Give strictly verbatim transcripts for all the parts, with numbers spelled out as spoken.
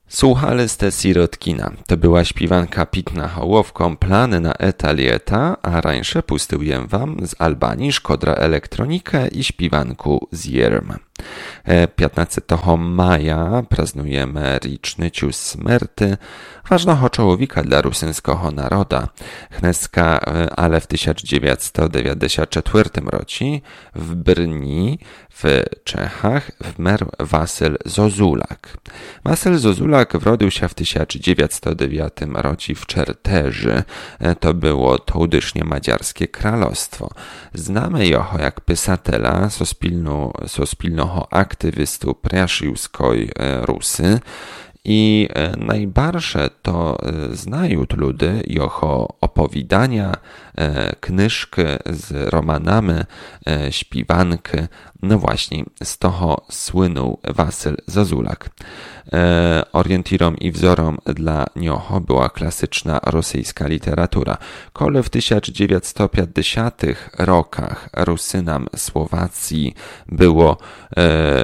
Słuchali ste Sirotkina. To była śpiewanka Pitna Hołowką Plany na eta lieta, a rańsze pustyłem wam z Albanii Szkodra Elektronikę i śpiewanku Zierm. piętnastego maja praznujemy rocznicę śmierci ważnego człowieka dla rusyńskiego naroda. Chneska, ale w tysiąc dziewięćset dziewięćdziesiątym czwartym roku w Brni w Czechach wmerł Wasyl Zozulak. Wasyl Zozulak wrodził się w tysiąc dziewięćset dziewiątym roku w Czerteży. To było tudysznie madziarskie królestwo. Znamy jeho jak pisatela, so spilnego aktywistu Priaszyłskoj Rusy i najbarsze to znają ludy jeho opowiadania, knyżki z romanami, śpiewanki. No właśnie, z toho słynął Wasyl Zozulak. E, orientirem i wzorem dla niego była klasyczna rosyjska literatura. Kole w tysiąc dziewięćset pięćdziesiątych rokach Rusynam Słowacji było e,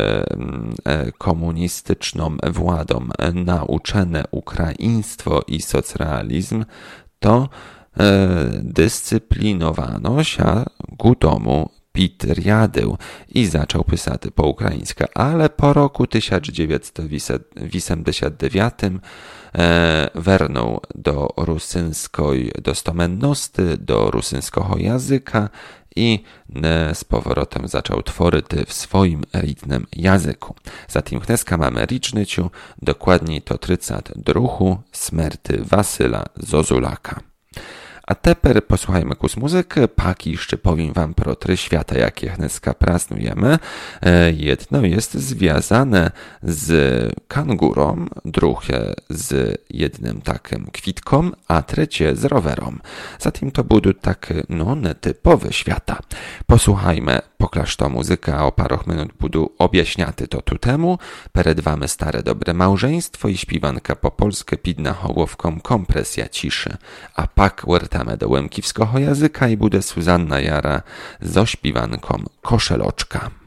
e, komunistyczną władą nauczone ukraiństwo i socrealizm, to e, dyscyplinowano się ku domu Pitriadył i zaczął pisać po ukraińsku, ale po roku tysiąc dziewięćset osiemdziesiątym dziewiątym e, wernął do rusyńskiej dostomenności, do rusyńskiego języka i e, z powrotem zaczął tworzyć w swoim rytnym języku. Zatem dneska mamy rocznicę, dokładniej to trzydziestą drugą śmierci Wasyla Zozulaka. A teper posłuchajmy kus muzykę, pak jeszcze powiem wam pro trzy świata, jakie dneska praznujemy. Jedno jest związane z kangurą, drugie z jednym takim kwitką, a trzecie z rowerem. Zatem to będą takie no nietypowe świata. Posłuchajmy poklaż to muzyka, a o parach minut będą objaśniaty to tu temu. Przed wami stare dobre małżeństwo i śpiewanka po polsku Pitna Hołowką Kompresja ciszy. A pak wracamy do łemkiwskiego języka i bude Suzanna Jara z ośpiewanką Koszeloczka.